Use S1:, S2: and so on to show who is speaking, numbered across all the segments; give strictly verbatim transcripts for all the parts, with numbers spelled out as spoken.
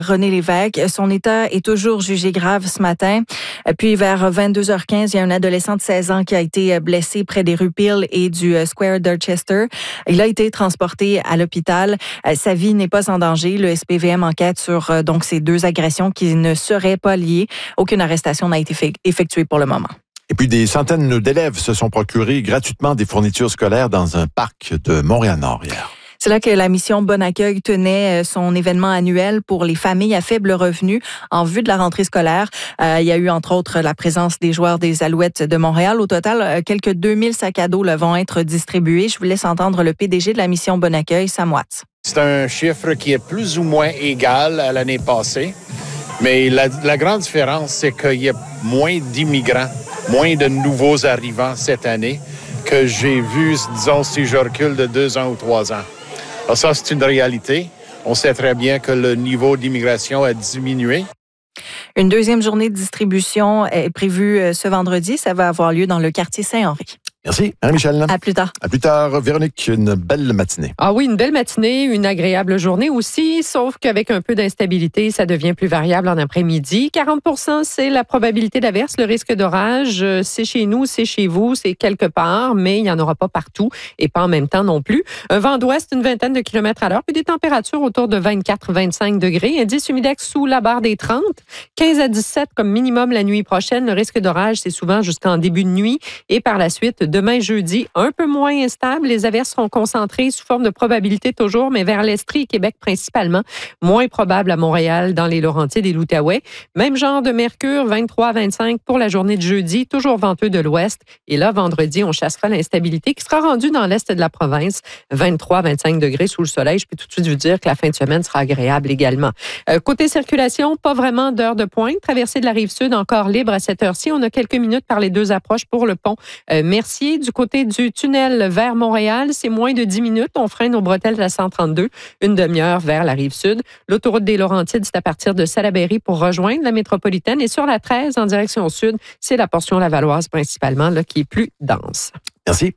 S1: René Lévesque. Son état est toujours jugé grave ce matin. Puis vers vingt-deux heures quinze, il y a un adolescent de seize ans qui a été blessé près des rues Peel et du Square Dorchester. Il a été transporté à l'hôpital. Sa vie n'est pas en danger. Le S P V M enquête sur donc ces deux agressions qui ne seraient pas liées. Aucune arrestation n'a été effectuée pour le moment.
S2: Et puis, des centaines d'élèves se sont procurés gratuitement des fournitures scolaires dans un parc de Montréal-Nord hier.
S1: C'est là que la mission Bon Accueil tenait son événement annuel pour les familles à faible revenu en vue de la rentrée scolaire. Euh, il y a eu, entre autres, la présence des joueurs des Alouettes de Montréal. Au total, quelques deux mille sacs à dos là, vont être distribués. Je vous laisse entendre le P D G de la mission Bon Accueil, Sam Watts.
S3: C'est un chiffre qui est plus ou moins égal à l'année passée. Mais la, la grande différence, c'est qu'il y a moins d'immigrants, moins de nouveaux arrivants cette année que j'ai vu, disons, si je recule de deux ans ou trois ans. Alors ça, c'est une réalité. On sait très bien que le niveau d'immigration a diminué.
S1: Une deuxième journée de distribution est prévue ce vendredi. Ça va avoir lieu dans le quartier Saint-Henri.
S2: Merci, Marie-Michel.
S1: À plus tard.
S2: À plus tard. Véronique, une belle matinée.
S4: Ah oui, une belle matinée, une agréable journée aussi, sauf qu'avec un peu d'instabilité, ça devient plus variable en après-midi. quarante pour cent, c'est la probabilité d'averse, le risque d'orage. C'est chez nous, c'est chez vous, c'est quelque part, mais il n'y en aura pas partout et pas en même temps non plus. Un vent d'ouest, une vingtaine de kilomètres à l'heure, puis des températures autour de vingt-quatre à vingt-cinq degrés. Indice humidex sous la barre des trente. quinze à dix-sept comme minimum la nuit prochaine. Le risque d'orage, c'est souvent jusqu'en début de nuit. Et par la suite, demain jeudi, un peu moins instable. Les averses seront concentrées sous forme de probabilité toujours, mais vers l'Estrie et Québec principalement. Moins probable à Montréal, dans les Laurentides et l'Outaouais. Même genre de mercure, vingt-trois à vingt-cinq pour la journée de jeudi, toujours venteux de l'ouest. Et là, vendredi, on chassera l'instabilité qui sera rendue dans l'est de la province. vingt-trois à vingt-cinq degrés sous le soleil. Je peux tout de suite vous dire que la fin de semaine sera agréable également. Euh, côté circulation, pas vraiment d'heure de pointe. Traversée de la Rive-Sud, encore libre à cette heure-ci. On a quelques minutes par les deux approches pour le pont euh, Mercier. Du côté du tunnel vers Montréal, c'est moins de dix minutes. On freine aux bretelles de la cent trente-deux, une demi-heure vers la Rive-Sud. L'autoroute des Laurentides, c'est à partir de Salaberry pour rejoindre la métropolitaine. Et sur la treize, en direction sud, c'est la portion lavalloise principalement là, qui est plus dense.
S2: Merci.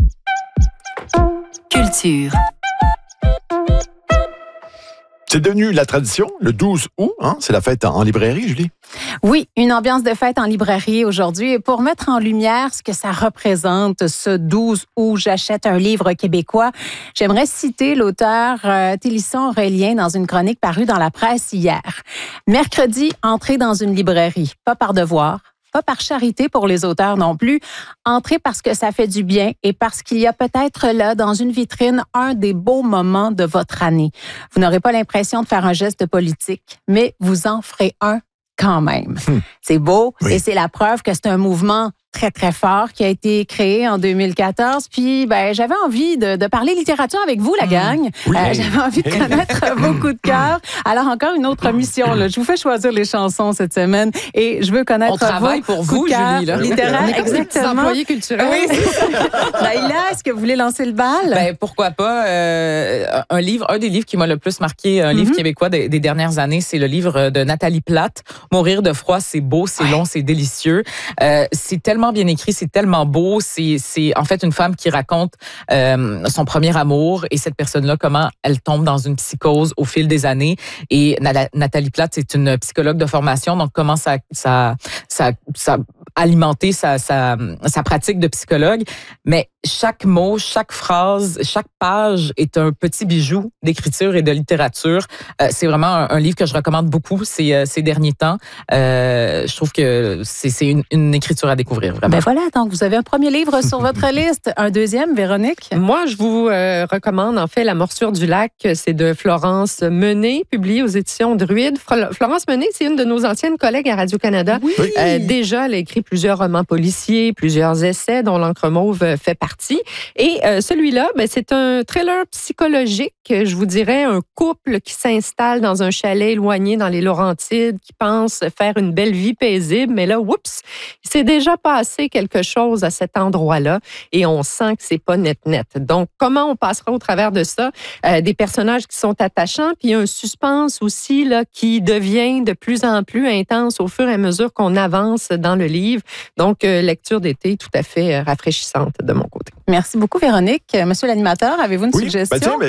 S5: Culture.
S2: C'est devenu la tradition, le douze août, hein? C'est la fête en, en librairie, Julie?
S6: Oui, une ambiance de fête en librairie aujourd'hui. Et pour mettre en lumière ce que ça représente, ce douze août, j'achète un livre québécois, j'aimerais citer l'auteur euh, Télisson Aurélien dans une chronique parue dans la presse hier. Mercredi, entrer dans une librairie, pas par devoir, pas par charité pour les auteurs non plus, entrer parce que ça fait du bien et parce qu'il y a peut-être là, dans une vitrine, un des beaux moments de votre année. Vous n'aurez pas l'impression de faire un geste politique, mais vous en ferez un quand même. Hum. C'est beau oui. Et c'est la preuve que c'est un mouvement très, très fort qui a été créé en deux mille quatorze. Puis, ben, j'avais envie de, de parler littérature avec vous, la gang.
S2: Oui.
S6: Euh, j'avais envie de connaître vos coups de cœur. Alors, encore une autre mission. Là. Je vous fais choisir les chansons cette semaine et je veux connaître
S4: On travaille
S6: vos
S4: pour
S6: coups
S4: vous,
S6: de cœur
S4: Julie. Là.
S6: Littéraire,
S4: oui.
S6: exactement.
S4: Employés culturels.
S6: Oui, Naïla, est-ce que vous voulez lancer le bal?
S7: Ben, pourquoi pas. Euh, un livre, un des livres qui m'a le plus marqué, un mm-hmm. livre québécois des, des dernières années, c'est le livre de Nathalie Plate. Mourir de froid, c'est beau, c'est ouais. long, c'est délicieux. Euh, c'est tellement bien écrit, c'est tellement beau. C'est, c'est en fait une femme qui raconte euh, son premier amour et cette personne-là, comment elle tombe dans une psychose au fil des années. Et Nathalie Plate, c'est une psychologue de formation, donc comment ça, ça, ça, ça alimenter sa, sa, sa pratique de psychologue. Mais chaque mot, chaque phrase, chaque page est un petit bijou d'écriture et de littérature. Euh, c'est vraiment un, un livre que je recommande beaucoup ces, ces derniers temps. Euh, je trouve que c'est, c'est une, une écriture à découvrir, vraiment.
S6: Ben voilà, donc vous avez un premier livre sur votre liste. Un deuxième, Véronique?
S4: Moi, je vous euh, recommande en fait La morsure du lac. C'est de Florence Mené, publié aux éditions Druide. Florence Mené, c'est une de nos anciennes collègues à Radio-Canada. Oui. Euh, déjà, elle a écrit plusieurs romans policiers, plusieurs essais dont L'encre mauve fait partie. Et euh, celui-là, ben, c'est un thriller psychologique, je vous dirais, un couple qui s'installe dans un chalet éloigné dans les Laurentides, qui pense faire une belle vie paisible, mais là, oups, il s'est déjà passé quelque chose à cet endroit-là et on sent que c'est pas net-net. Donc, comment on passera au travers de ça? Euh, des personnages qui sont attachants, puis un suspense aussi là, qui devient de plus en plus intense au fur et à mesure qu'on avance dans le livre. Donc, euh, lecture d'été tout à fait rafraîchissante de mon côté.
S6: Merci beaucoup, Véronique. Monsieur l'animateur, avez-vous une
S2: oui,
S6: suggestion?
S2: Ben tiens, mais, euh,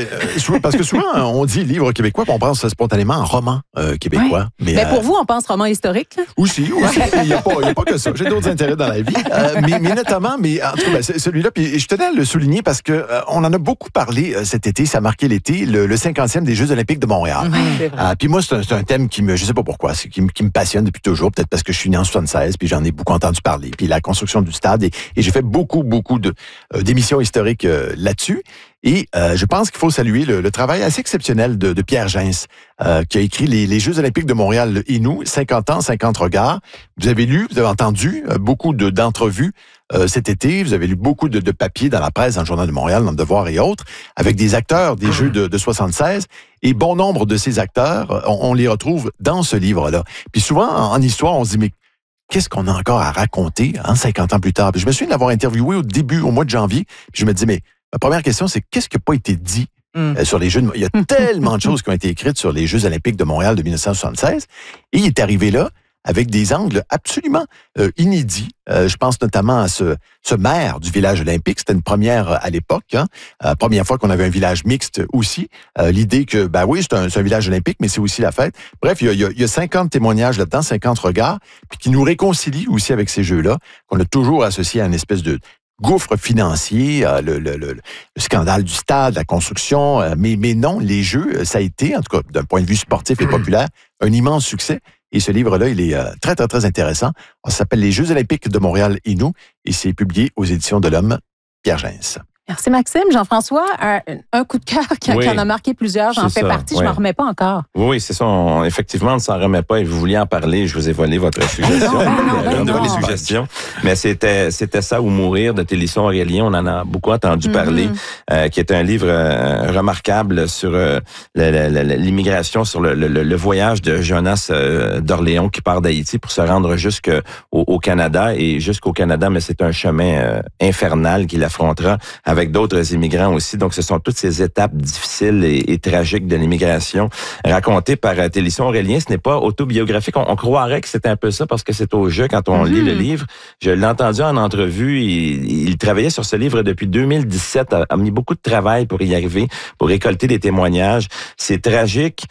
S2: souvent, parce que souvent, on dit livre québécois, puis on pense spontanément en roman euh, québécois.
S6: Oui.
S2: Mais,
S6: mais pour
S2: euh,
S6: vous, on pense roman historique? Là?
S2: Aussi, aussi. Il n'y a, a pas que ça. J'ai d'autres intérêts dans la vie. Euh, mais, mais notamment, mais en tout cas, ben, celui-là, puis je tenais à le souligner parce que euh, on en a beaucoup parlé euh, cet été, ça a marqué l'été, le, le cinquantième des Jeux olympiques de Montréal.
S4: Oui,
S2: euh, puis moi, c'est un, c'est un thème qui me, je sais pas pourquoi, c'est, qui, qui me passionne depuis toujours, peut-être parce que je suis né en soixante-seize, puis j'en ai beaucoup entendu parler, puis la construction du stade, et, et j'ai fait beaucoup, beaucoup de, euh, d'émissions historiques euh, là-dessus. Et euh, je pense qu'il faut saluer le, le travail assez exceptionnel de, de Pierre Gens, euh, qui a écrit les, les Jeux olympiques de Montréal et nous, cinquante ans, cinquante regards. Vous avez lu, vous avez entendu euh, beaucoup de, d'entrevues euh, cet été. Vous avez lu beaucoup de, de papiers dans la presse, dans le Journal de Montréal, dans le Devoir et autres, avec des acteurs des Jeux de, de soixante-seize. Et bon nombre de ces acteurs, on, on les retrouve dans ce livre-là. Puis souvent, en, en histoire, on se dit, mais qu'est-ce qu'on a encore à raconter hein, cinquante ans plus tard? Puis je me souviens de l'avoir interviewé au début, au mois de janvier. Puis je me dis, mais ma première question, c'est qu'est-ce qui n'a pas été dit mm. euh, sur les Jeux de... Il y a tellement de choses qui ont été écrites sur les Jeux olympiques de Montréal de dix-neuf cent soixante-seize. Et il est arrivé là avec des angles absolument euh, inédits. Euh, je pense notamment à ce, ce maire du village olympique. C'était une première à l'époque. Hein. Euh, première fois qu'on avait un village mixte aussi. Euh, l'idée que, ben oui, c'est un, c'est un village olympique, mais c'est aussi la fête. Bref, il y a, il y a, il y a cinquante témoignages là-dedans, cinquante regards, puis qui nous réconcilient aussi avec ces jeux-là, qu'on a toujours associés à une espèce de gouffre financier, euh, le, le, le, le scandale du stade, la construction, euh, mais, mais non, les jeux, ça a été, en tout cas d'un point de vue sportif et populaire, un immense succès. Et ce livre-là, il est euh, très, très, très intéressant. Ça s'appelle Les Jeux olympiques de Montréal et nous, et c'est publié aux Éditions de l'Homme, Pierre Gens.
S6: Merci Maxime. Jean-François, un, un coup de cœur qui, oui, qui en a marqué plusieurs, j'en fais ça, partie, oui. Je m'en remets pas encore.
S5: Oui, oui, c'est ça. On, effectivement, on ne s'en remet pas et vous vouliez en parler. Je vous ai volé votre suggestion.
S6: non, non, non,
S5: L'une de
S6: non.
S5: les suggestions. Mais c'était, c'était ça ou mourir de Télisson Aurélien. On en a beaucoup entendu mm-hmm. parler, euh, qui est un livre euh, remarquable sur euh, le, le, l'immigration, sur le, le, le voyage de Jonas euh, d'Orléans qui part d'Haïti pour se rendre jusqu'au au Canada et jusqu'au Canada, mais c'est un chemin euh, infernal qu'il affrontera avec d'autres immigrants aussi. Donc, ce sont toutes ces étapes difficiles et, et tragiques de l'immigration racontées par euh, Télisson Aurélien. Ce n'est pas autobiographique. On, on croirait que c'est un peu ça parce que c'est au jeu quand on mm-hmm. lit le livre. Je l'ai entendu en entrevue. Il, il travaillait sur ce livre depuis deux mille dix-sept, a, a mis beaucoup de travail pour y arriver, pour récolter des témoignages. C'est tragique.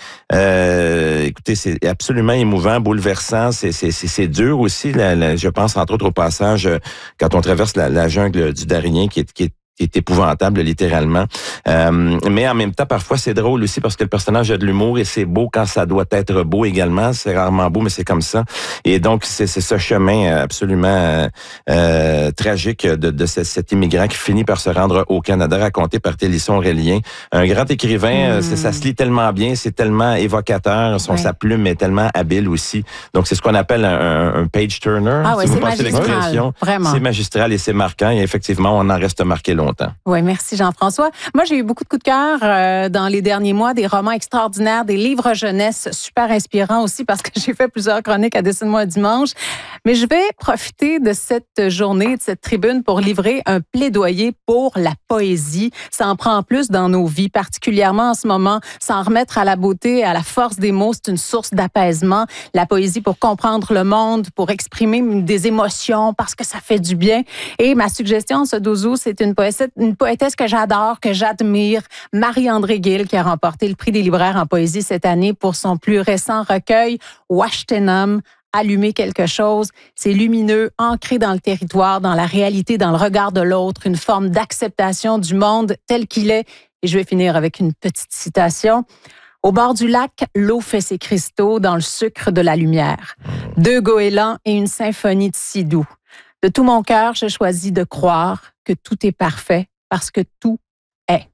S5: Euh, écoutez, c'est absolument émouvant, bouleversant. C'est, c'est, c'est, c'est dur aussi. La, la, je pense entre autres au passage quand on traverse la, la jungle du Darien qui est, qui est qui est épouvantable, littéralement. Euh, mais en même temps, parfois, c'est drôle aussi parce que le personnage a de l'humour et c'est beau quand ça doit être beau également. C'est rarement beau, mais c'est comme ça. Et donc, c'est, c'est ce chemin absolument euh, euh, tragique de, de ce, cet immigrant qui finit par se rendre au Canada, raconté par Télisson Aurélien. Un grand écrivain, mmh. c'est, ça se lit tellement bien, c'est tellement évocateur, son, ouais. sa plume est tellement habile aussi. Donc, c'est ce qu'on appelle un, un page-turner.
S6: Ah oui,
S5: si
S6: c'est
S5: vous pensez l'expression.
S6: Vraiment.
S5: C'est magistral et c'est marquant. Et effectivement, on en reste marqué longtemps.
S6: Oui, merci Jean-François. Moi, j'ai eu beaucoup de coups de cœur euh, dans les derniers mois, des romans extraordinaires, des livres jeunesse super inspirants aussi parce que j'ai fait plusieurs chroniques à Dessine-moi un dimanche. Mais je vais profiter de cette journée, de cette tribune pour livrer un plaidoyer pour la poésie. Ça en prend plus dans nos vies, particulièrement en ce moment. S'en remettre à la beauté, à la force des mots, c'est une source d'apaisement. La poésie pour comprendre le monde, pour exprimer des émotions parce que ça fait du bien. Et ma suggestion ce douze août, c'est une poésie une poétesse que j'adore, que j'admire, Marie-André Gill, qui a remporté le prix des libraires en poésie cette année pour son plus récent recueil, Washtenaw, Allumer quelque chose. C'est lumineux, ancré dans le territoire, dans la réalité, dans le regard de l'autre, une forme d'acceptation du monde tel qu'il est. Et je vais finir avec une petite citation. Au bord du lac, l'eau fait ses cristaux dans le sucre de la lumière. Deux goélands et une symphonie de si doux. De tout mon cœur, je choisis de croire que tout est parfait parce que tout est.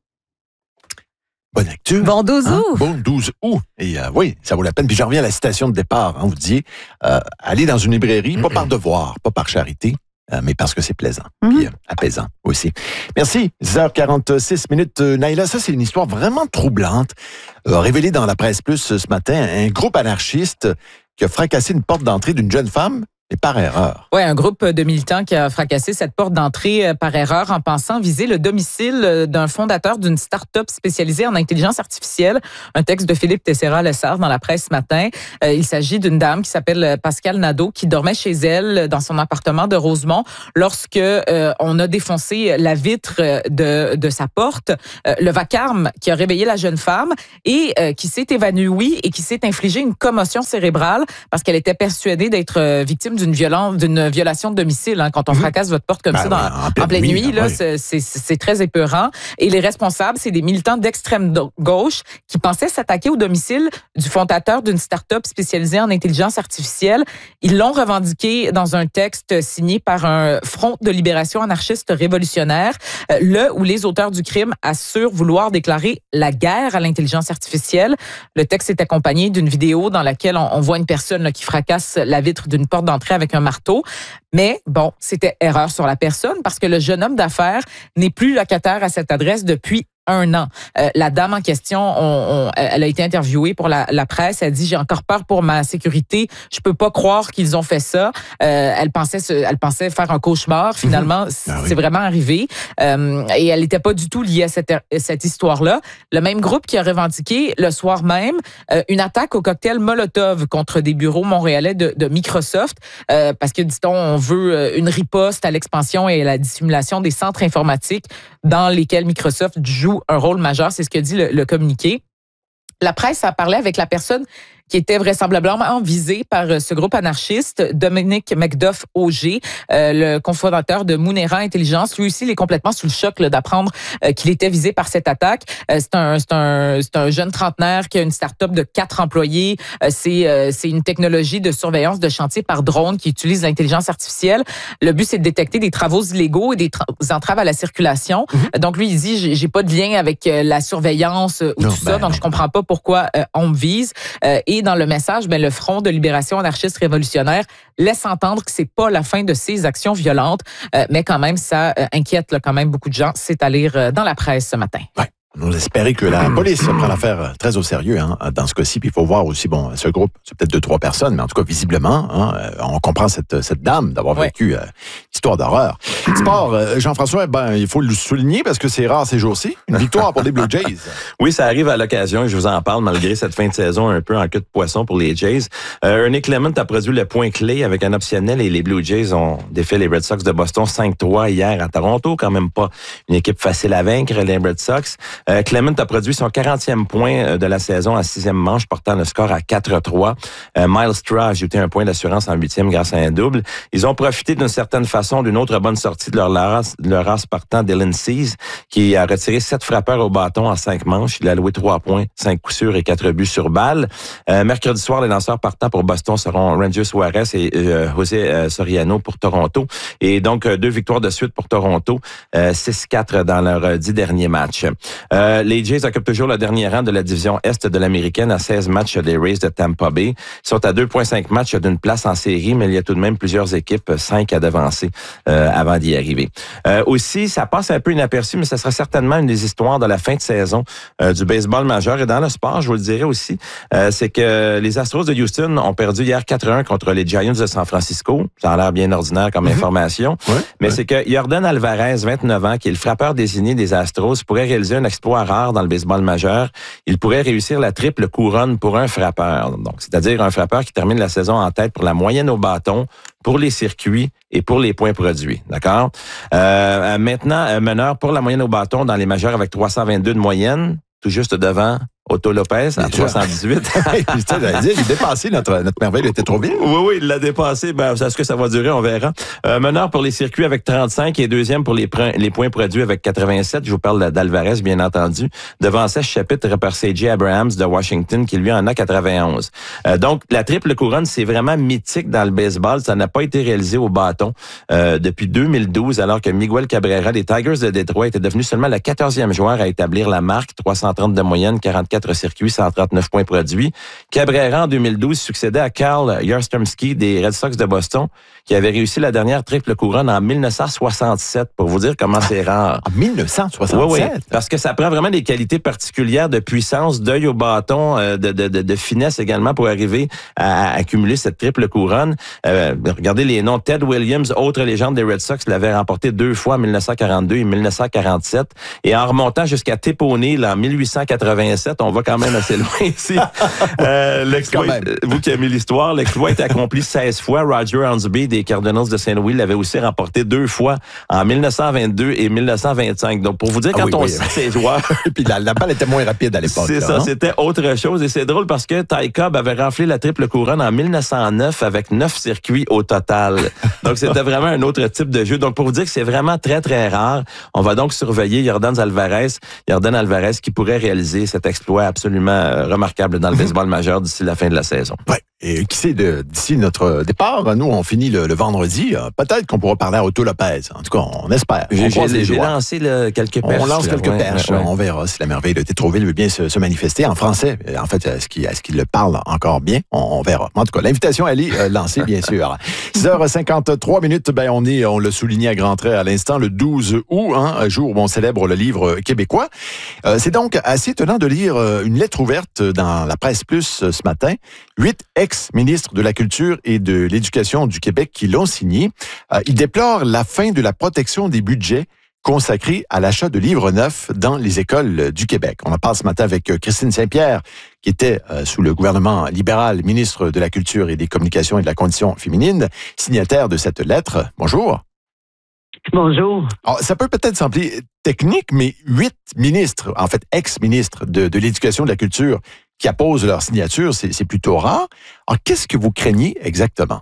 S2: Bonne lecture.
S6: Bon douze août. Hein?
S2: Bon douze août. Et euh, oui, ça vaut la peine. Puis j'en reviens à la citation de départ. Hein, vous disiez, euh, aller dans une librairie, pas par devoir, pas par charité, euh, mais parce que c'est plaisant. Mm-hmm. Puis euh, apaisant aussi. Merci. dix heures quarante-six minutes. Euh, Naïla, ça, c'est une histoire vraiment troublante. Euh, révélée dans la Presse Plus ce matin, un groupe anarchiste qui a fracassé une porte d'entrée d'une jeune femme Et par erreur.
S7: Oui, un groupe de militants qui a fracassé cette porte d'entrée par erreur en pensant viser le domicile d'un fondateur d'une start-up spécialisée en intelligence artificielle. Un texte de Philippe Tessera-Lessard dans la presse ce matin. Euh, il s'agit d'une dame qui s'appelle Pascale Nadeau qui dormait chez elle dans son appartement de Rosemont lorsque euh, on a défoncé la vitre de, de sa porte. Euh, le vacarme qui a réveillé la jeune femme et euh, qui s'est évanouie et qui s'est infligé une commotion cérébrale parce qu'elle était persuadée d'être victime d'une violence, d'une violation de domicile. Hein, quand on mmh. fracasse votre porte comme ben ça dans, oui, en pleine, en pleine nuit, nuit là, oui. c'est, c'est, c'est très épeurant. Et les responsables, c'est des militants d'extrême gauche qui pensaient s'attaquer au domicile du fondateur d'une start-up spécialisée en intelligence artificielle. Ils l'ont revendiqué dans un texte signé par un front de libération anarchiste révolutionnaire, euh, le où les auteurs du crime assurent vouloir déclarer la guerre à l'intelligence artificielle. Le texte est accompagné d'une vidéo dans laquelle on, on voit une personne là, qui fracasse la vitre d'une porte d'entrée avec un marteau. Mais bon, c'était erreur sur la personne parce que le jeune homme d'affaires n'est plus locataire à cette adresse depuis un an. Euh, la dame en question, on, on, elle a été interviewée pour la, la presse. Elle dit, j'ai encore peur pour ma sécurité. Je peux pas croire qu'ils ont fait ça. Euh, elle pensait, se, elle pensait faire un cauchemar. Finalement, mmh. ah oui. c'est vraiment arrivé. Euh, et elle n'était pas du tout liée à cette, cette histoire-là. Le même groupe qui a revendiqué le soir même euh, une attaque au cocktail Molotov contre des bureaux montréalais de, de Microsoft, euh, parce que, dit-on, on veut une riposte à l'expansion et à la dissimulation des centres informatiques dans lesquels Microsoft joue un rôle majeur, c'est ce que dit le, le communiqué. La presse a parlé avec la personne qui était vraisemblablement visé par ce groupe anarchiste, Dominique McDuff-Auger, euh, le cofondateur de Moonera Intelligence. Lui aussi, il est complètement sous le choc là, d'apprendre euh, qu'il était visé par cette attaque. Euh, c'est un, c'est un, c'est un jeune trentenaire qui a une start-up de quatre employés. Euh, c'est, euh, c'est une technologie de surveillance de chantier par drone qui utilise l'intelligence artificielle. Le but, c'est de détecter des travaux illégaux et des, tra- des entraves à la circulation. Mm-hmm. Donc, lui, il dit, j'ai, j'ai pas de lien avec euh, la surveillance euh, ou non, tout ben, ça, donc non. je comprends pas pourquoi euh, on me vise. Euh, et dans le message, ben, le Front de libération anarchiste révolutionnaire laisse entendre que c'est pas la fin de ces actions violentes, euh, mais quand même, ça euh, inquiète là, quand même beaucoup de gens. C'est à lire euh, dans la presse ce matin.
S2: Ouais. On espérait que la police prend l'affaire très au sérieux hein, dans ce cas-ci. Puis il faut voir aussi, bon, ce groupe, c'est peut-être deux, trois personnes, mais en tout cas, visiblement, hein, on comprend cette, cette dame d'avoir ouais. vécu euh, histoire d'horreur. Sport, euh, Jean-François, ben, il faut le souligner parce que c'est rare ces jours-ci. Une victoire pour les Blue Jays.
S5: Oui, ça arrive à l'occasion et je vous en parle malgré cette fin de saison un peu en queue de poisson pour les Jays. Euh, Ernie Clement a produit le point clé avec un optionnel et les Blue Jays ont défait les Red Sox de Boston cinq trois hier à Toronto. Quand même pas une équipe facile à vaincre, les Red Sox. Euh, Clement a produit son quarantième point de la saison à sixième manche, portant le score à quatre trois. Euh, Miles Straw a ajouté un point d'assurance en huitième grâce à un double. Ils ont profité d'une certaine façon d'une autre bonne sortie de leur race, de leur race partant Dylan Cease, qui a retiré sept frappeurs au bâton en cinq manches. Il a alloué trois points, cinq coups sûrs et quatre buts sur balle. Euh, mercredi soir, les lanceurs partants pour Boston seront Ranger Suarez et euh, José euh, Soriano pour Toronto. Et donc, euh, deux victoires de suite pour Toronto, euh, six quatre dans leurs euh, dix derniers matchs. Euh, les Jays occupent toujours le dernier rang de la division Est de l'Américaine à seize matchs des Rays de Tampa Bay. Ils sont à deux virgule cinq matchs d'une place en série, mais il y a tout de même plusieurs équipes, cinq à devancer euh, avant d'y arriver. Euh, aussi, ça passe un peu inaperçu, mais ça sera certainement une des histoires de la fin de saison euh, du baseball majeur. Et dans le sport, je vous le dirais aussi, euh, c'est que les Astros de Houston ont perdu hier quatre un contre les Giants de San Francisco. Ça a l'air bien ordinaire comme mm-hmm. information. Ouais, mais ouais. c'est que Yordan Alvarez, vingt-neuf ans, qui est le frappeur désigné des Astros, pourrait réaliser un exploit rare dans le baseball majeur. Il pourrait réussir la triple couronne pour un frappeur. Donc, c'est-à-dire un frappeur qui termine la saison en tête pour la moyenne au bâton, pour les circuits et pour les points produits. D'accord? Euh, maintenant, meneur pour la moyenne au bâton dans les majeurs avec trois cent vingt-deux de moyenne, tout juste devant Otto Lopez à trois cent dix-huit.
S2: Il a dépassé notre, notre merveille, il était trop vite.
S5: Oui, oui, il l'a dépassé. Ben, est-ce que ça va durer? On verra. Euh, meneur pour les circuits avec trente-cinq et deuxième pour les, pre- les points produits avec quatre-vingt-sept. Je vous parle d'Alvarez, bien entendu. Devant ça, chapitre par C J Abrams de Washington, qui lui en a quatre-vingt-onze. Euh, donc, la triple couronne, c'est vraiment mythique dans le baseball. Ça n'a pas été réalisé au bâton euh, depuis deux mille douze, alors que Miguel Cabrera des Tigers de Détroit était devenu seulement le quatorzième joueur à établir la marque, trois cent trente de moyenne, quarante-quatre quatre circuits, cent trente-neuf points produits. Cabrera, en deux mille douze, succédait à Carl Yastrzemski des Red Sox de Boston, qui avait réussi la dernière triple couronne en mille neuf cent soixante-sept, pour vous dire comment c'est rare.
S2: En mille neuf cent soixante-sept?
S5: Oui, oui, parce que ça prend vraiment des qualités particulières de puissance, d'œil au bâton, euh, de, de, de, de finesse également pour arriver à, à accumuler cette triple couronne. Euh, regardez les noms. Ted Williams, autre légende des Red Sox, l'avait remporté deux fois en mille neuf cent quarante-deux et mille neuf cent quarante-sept. Et en remontant jusqu'à Tip O'Neill en mille huit cent quatre-vingt-sept, on va quand même assez loin ici. Euh, l'exploit, vous qui aimez l'histoire, l'exploit a été accompli seize fois. Roger Hansby des Cardinals de Saint-Louis l'avait aussi remporté deux fois en mille neuf cent vingt-deux et mille neuf cent vingt-cinq. Donc, pour vous dire, quand ah oui, on oui, sait oui. ces joueurs...
S2: Puis la, la balle était moins rapide à l'époque.
S5: C'est
S2: là,
S5: ça,
S2: hein?
S5: C'était autre chose. Et c'est drôle parce que Ty Cobb avait raflé la triple couronne en mille neuf cent neuf avec neuf circuits au total. Donc, c'était vraiment un autre type de jeu. Donc, pour vous dire que c'est vraiment très, très rare, on va donc surveiller Yordan Alvarez. Yordan Alvarez qui pourrait réaliser cet exploit absolument remarquable dans le baseball majeur d'ici la fin de la saison.
S2: Ouais. Et qui sait, de, d'ici notre départ, nous, on finit le, le vendredi. Peut-être qu'on pourra parler à Otto Lopez. En tout cas, on espère.
S5: J'ai,
S2: on
S5: j'ai, j'ai lancé le, quelques perches.
S2: On lance
S5: là,
S2: quelques
S5: ouais,
S2: perches.
S5: Ouais, ouais.
S2: On verra si la merveille de Tétroville veut bien se, se manifester. En français, en fait, est-ce qu'il, est-ce qu'il le parle encore bien? On, on verra. En tout cas, l'invitation, elle est euh, lancée, bien sûr. six heures cinquante-trois minutes, ben, on est, on l'a souligné à grands traits à l'instant, le douze août, hein, jour où on célèbre le livre québécois. Euh, c'est donc assez étonnant de lire euh, une lettre ouverte dans la Presse Plus euh, ce matin. Huit ex-ministres de la Culture et de l'Éducation du Québec qui l'ont signé. Euh, ils déplorent la fin de la protection des budgets consacrés à l'achat de livres neufs dans les écoles du Québec. On en parle ce matin avec Christine Saint-Pierre, qui était euh, sous le gouvernement libéral, ministre de la Culture et des Communications et de la Condition féminine, signataire de cette lettre. Bonjour.
S8: Bonjour.
S2: Alors, ça peut peut-être sembler technique, mais huit ministres, en fait ex-ministres de, de l'Éducation et de la Culture, qui apposent leur signature, c'est, c'est plutôt rare. Alors, qu'est-ce que vous craignez exactement?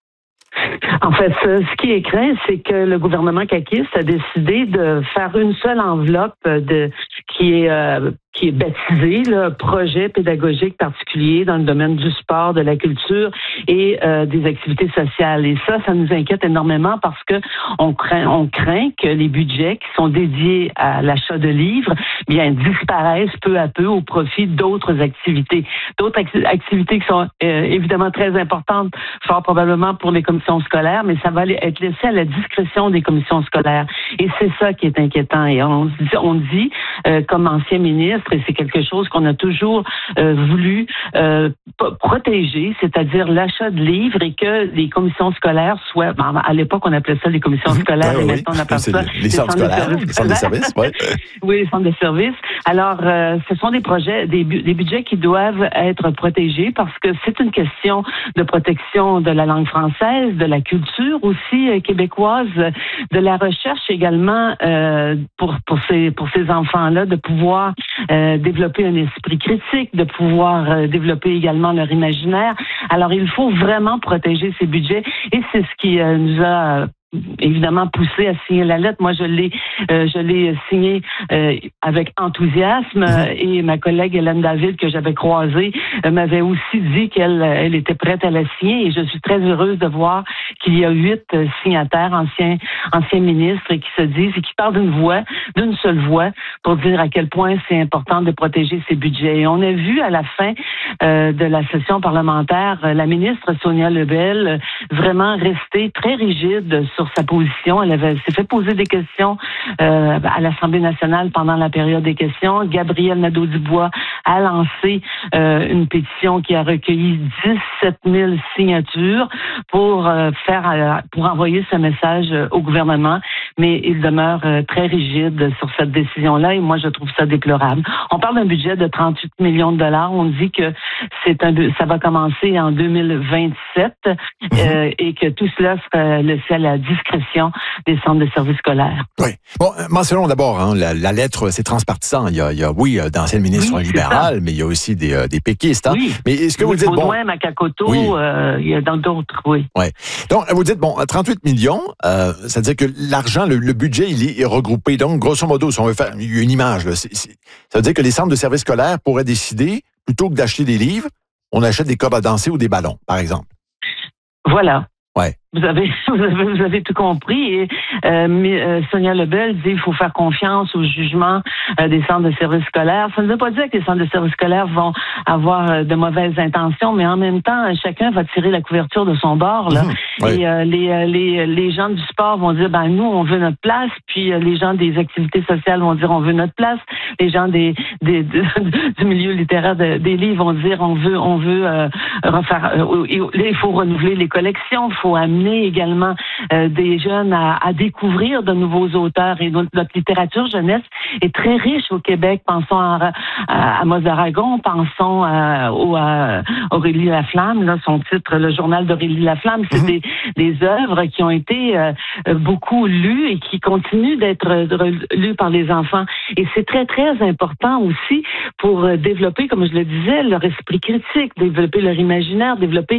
S8: En fait, ce qui est craint, c'est que le gouvernement caquiste a décidé de faire une seule enveloppe de qui est euh, qui est baptisée le projet pédagogique particulier dans le domaine du sport, de la culture et euh, des activités sociales. Et ça, ça nous inquiète énormément parce que on craint, on craint que les budgets qui sont dédiés à l'achat de livres, bien disparaissent peu à peu au profit d'autres activités, d'autres acti- activités qui sont euh, évidemment très importantes, fort probablement pour les commissions scolaires, mais ça va être laissé à la discrétion des commissions scolaires. Et c'est ça qui est inquiétant. Et on dit, on dit euh, comme ancien ministre, et c'est quelque chose qu'on a toujours euh, voulu euh, p- protéger, c'est-à-dire l'achat de livres et que les commissions scolaires soient... Ben, à l'époque, on appelait ça les commissions scolaires,
S2: ouais,
S8: et
S2: oui.
S8: maintenant on appelle
S2: c'est
S8: ça
S2: les, les centres scolaires, les centres de services. Ouais.
S8: Oui, les centres de services. Alors, euh, ce sont des projets, des, bu- des budgets qui doivent être protégés parce que c'est une question de protection de la langue française, de la culture aussi euh, québécoise, de la recherche également euh, pour pour ces pour ces enfants-là, de pouvoir euh, développer un esprit critique, de pouvoir euh, développer également leur imaginaire. Alors, il faut vraiment protéger ces budgets et c'est ce qui euh, nous a euh, évidemment poussé à signer la lettre. Moi, je l'ai, euh, je l'ai signé euh, avec enthousiasme euh, et ma collègue Hélène David, que j'avais croisée, euh, m'avait aussi dit qu'elle elle était prête à la signer et je suis très heureuse de voir qu'il y a huit euh, signataires, anciens, anciens ministres, et qui se disent et qui parlent d'une voix, d'une seule voix, pour dire à quel point c'est important de protéger ces budgets. Et on a vu à la fin euh, de la session parlementaire euh, la ministre Sonia Lebel euh, vraiment rester très rigide sur sa position. Elle avait s'est fait poser des questions euh, à l'Assemblée nationale pendant la période des questions. Gabriel Nadeau-Dubois a lancé euh, une pétition qui a recueilli dix-sept mille signatures pour euh, faire euh, pour envoyer ce message euh, au gouvernement, mais il demeure euh, très rigide sur cette décision-là et moi je trouve ça déplorable. On parle d'un budget de trente-huit millions de dollars. On dit que c'est un ça va commencer en deux mille vingt-sept euh, et que tout cela sera laissé à la discrétion des centres de services scolaires.
S2: Oui. Bon, mentionnons d'abord, hein, la, la lettre, c'est transpartisan. Il y a, il y a oui, d'anciennes ministres
S8: oui,
S2: libérales, mais il y a aussi des, euh, des péquistes. Hein?
S8: Oui.
S2: Mais est-ce que vous dites, bon...
S8: Baudouin, Makakoto,
S2: oui.
S8: euh, il y a dans d'autres, oui.
S2: Ouais. Donc, vous dites, bon, trente-huit millions, euh, ça veut dire que l'argent, le, le budget, il est regroupé. Donc, grosso modo, si on veut faire une image, là, c'est, c'est, ça veut dire que les centres de services scolaires pourraient décider, plutôt que d'acheter des livres, on achète des cordes à danser ou des ballons, par exemple.
S8: Voilà.
S2: Ouais.
S8: Vous avez, vous avez, vous avez tout compris. Et euh, mais, euh, Sonia Lebel dit qu'il faut faire confiance au jugement euh, des centres de services scolaires. Ça ne veut pas dire que les centres de services scolaires vont avoir euh, de mauvaises intentions, mais en même temps, chacun va tirer la couverture de son bord. Là. Mmh, oui. Et euh, les, les, les gens du sport vont dire, ben nous, on veut notre place. Puis euh, les gens des activités sociales vont dire, on veut notre place. Les gens des, des de, du milieu littéraire de, des livres vont dire, on veut, on veut euh, refaire. Euh, il faut renouveler les collections, il faut amener également euh, des jeunes à, à découvrir de nouveaux auteurs. Et notre, notre littérature jeunesse est très riche au Québec. Pensons à, à, à Amos Aragon, pensons à, au, à Aurélie Laflamme, là, son titre, Le Journal d'Aurélie Laflamme. C'est mm-hmm. des, des œuvres qui ont été euh, beaucoup lues et qui continuent d'être lues par les enfants. Et c'est très, très important aussi pour développer, comme je le disais, leur esprit critique, développer leur imaginaire, développer